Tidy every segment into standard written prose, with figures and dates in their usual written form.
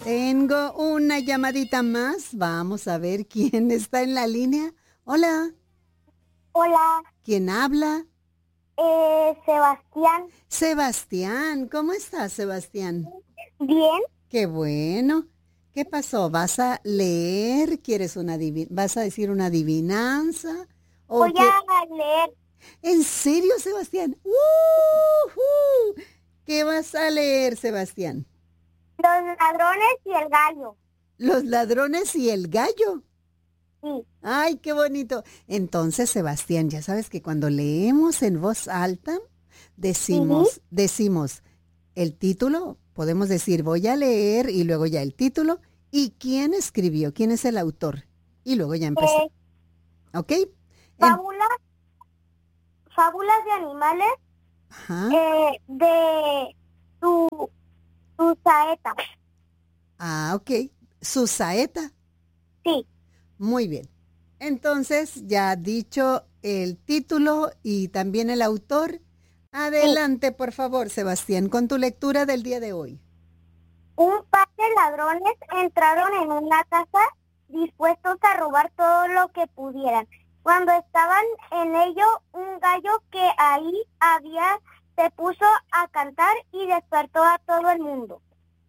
Tengo una llamadita más. Vamos a ver quién está en la línea. Hola, Hola, ¿quién habla? Sebastián. Sebastián, ¿cómo estás, Sebastián? Bien, Qué bueno. ¿Qué pasó? ¿Vas a leer? ¿Vas a decir una adivinanza? ¿O voy qué? a leer ¿En serio, Sebastián? ¡Uhú! ¿Qué vas a leer, Sebastián? Los ladrones y el gallo. Los ladrones y el gallo. Sí, Ay, qué bonito. Entonces, Sebastián, ya sabes que cuando leemos en voz alta, sí, decimos el título, podemos decir voy a leer y luego ya el título y quién escribió, quién es el autor. Y luego ya empezamos. eh, ¿Ok? En- fábulas, fábulas de animales ajá. de tu, tu saeta. Ah, ok. Su saeta. Sí, Muy bien. Entonces, ya dicho el título y también el autor, sí. adelante, por favor, Sebastián, con tu lectura del día de hoy. Un par de ladrones entraron en una casa dispuestos a robar todo lo que pudieran. Cuando estaban en ello, un gallo que ahí había se puso a cantar y despertó a todo el mundo.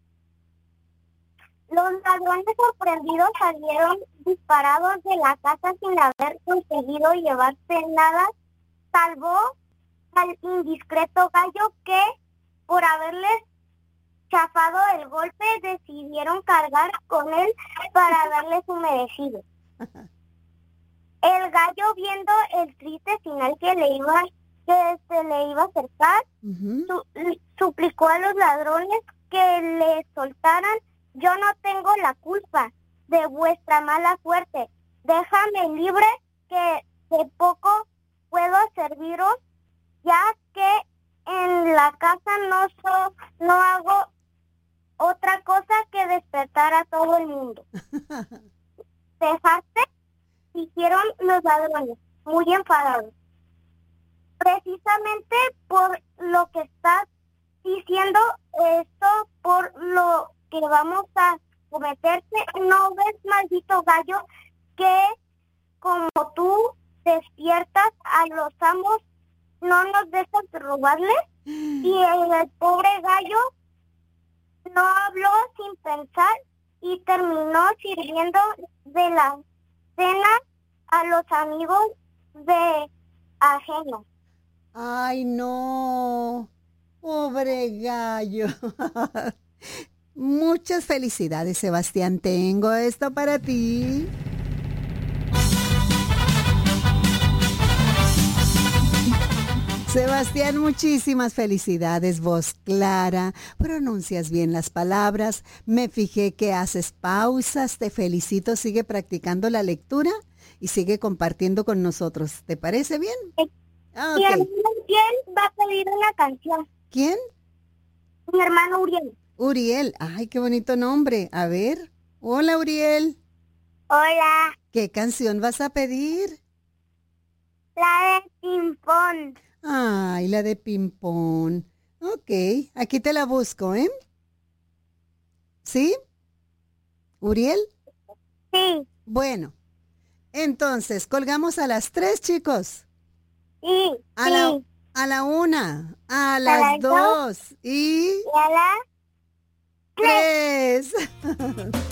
Los ladrones sorprendidos salieron disparados de la casa sin haber conseguido llevarse nada, salvo al indiscreto gallo que, por haberles chafado el golpe, decidieron cargar con él para darle su merecido. El gallo, viendo el triste final que se le iba a acercar, Ujú. suplicó a los ladrones que le soltaran. Yo no tengo la culpa de vuestra mala suerte. Déjame libre, que de poco puedo serviros, ya que en la casa no hago otra cosa que despertar a todo el mundo. ¿Dejaste? Dijeron los ladrones, muy enfadados. Precisamente por lo que estás diciendo, esto por lo que vamos a cometerte. ¿No ves, maldito gallo, que como tú despiertas a los amos, no nos dejas robarles? Y el pobre gallo no habló sin pensar y terminó sirviendo de la cena a los amigos de ajenos. Ay, no. Pobre gallo. Muchas felicidades, Sebastián. Tengo esto para ti. Sebastián, muchísimas felicidades, voz clara, pronuncias bien las palabras, me fijé que haces pausas, te felicito, sigue practicando la lectura y sigue compartiendo con nosotros. ¿Te parece bien? Ah, Mi hermano ok. Uriel va a pedir una canción. ¿Quién? Mi hermano Uriel. Uriel. Ay, qué bonito nombre. A ver. Hola, Uriel. Hola, ¿Qué canción vas a pedir? la de Pimpón. Ay, la de ping-pong. Ok, aquí te la busco, ¿eh? ¿Sí? ¿Uriel? Sí, Bueno, entonces, colgamos a las 3, chicos. sí, A la, sí. a la 1, a A las las 2 2 y y a las 3. 3.